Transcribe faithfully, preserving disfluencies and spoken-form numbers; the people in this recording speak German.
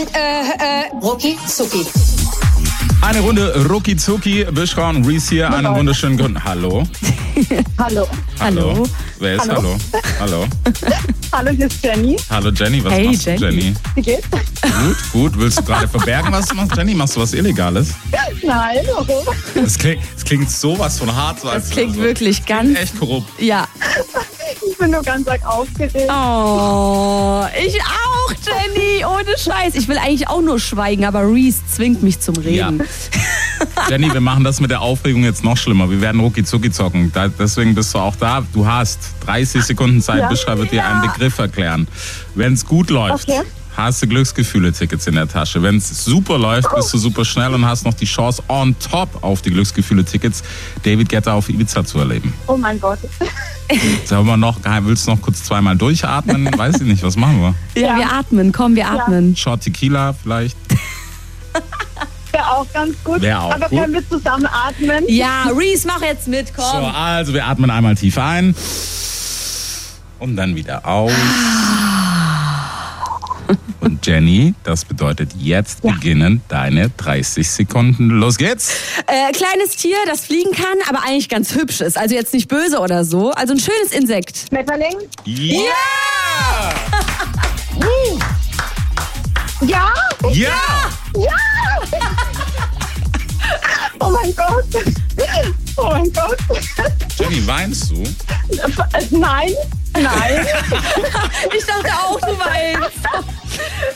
äh, äh, Rucki Zucki. Eine Runde Rucki Zucki. Bishra und Reese hier. Einen Hallo. wunderschönen guten Hallo. Hallo. Hallo. Wer ist Hallo? Hallo. Hallo. Hallo, hier ist Jenny. Hallo Jenny, was Hey, machst du, Jenny. Jenny? Wie geht's? Gut, gut. Willst du gerade verbergen, was du machst, Jenny? Machst du was Illegales? Nein, warum? Das klingt, das klingt sowas von hart. So, Das als- klingt so, wirklich ganz... echt korrupt. Ja. Ich bin nur ganz arg aufgeregt. Oh, ich auch, Jenny. Ohne Scheiß. Ich will eigentlich auch nur schweigen, aber Reese zwingt mich zum Reden. Jenny, wir machen das mit der Aufregung jetzt noch schlimmer. Wir werden Rucki Zucki zocken. Da, deswegen bist du auch da. Du hast dreißig Sekunden Zeit. Ja. Bishra wird dir einen Begriff erklären. Wenn es gut läuft, Okay. hast du Glücksgefühle-Tickets in der Tasche. Wenn es super läuft, bist du super schnell und hast noch die Chance on top auf die Glücksgefühle-Tickets, David Guetta auf Ibiza zu erleben. Oh mein Gott. Sagen wir noch, willst du noch kurz zweimal durchatmen? Weiß ich nicht, was machen wir? Ja, Ja. wir atmen. Komm, wir atmen. Shot Tequila vielleicht? Wäre auch ganz gut. Wär auch Aber gut. können wir zusammen atmen? Ja, Reese, mach jetzt mit, So, komm. also wir atmen einmal tief ein und dann wieder aus. Und Jenny, das bedeutet jetzt beginnen deine dreißig Sekunden. Los geht's! Äh, kleines Tier, das fliegen kann, aber eigentlich ganz hübsch ist. Also jetzt nicht böse oder so. Also ein schönes Insekt. Schmetterling? Ja! Ja! Ja! Ja! Oh mein Gott. Oh mein Gott. Jenny, weinst du? Nein, nein. Ich dachte auch, du weinst.